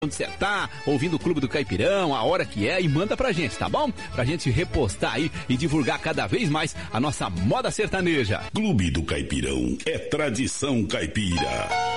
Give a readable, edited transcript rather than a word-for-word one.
onde você tá, ouvindo o Clube do Caipirão, a hora que é, e manda pra gente, tá bom? Pra gente repostar aí e divulgar cada vez mais a nossa moda sertaneja. Clube do Caipirão é tradição caipira.